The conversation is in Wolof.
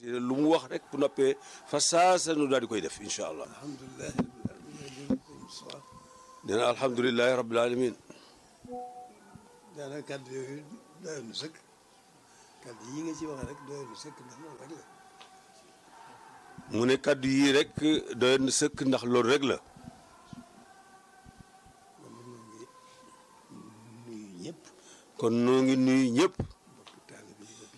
lu mu wax rek bu noppee fa saasa nu daal di koy def incha allah. nee na alhamdulilahi rabbil alamin. daanaka kàddu yooyu doyoon na sëkk kàddu yi nga ci wax rek doyoon na sëkk ndax loolu rek la. mu ne kàddu yii rek doyoon na sëkk ndax loolu rek la. kon noo ngi nuyu ñëpp. kon noo ngi nuyu ñëpp.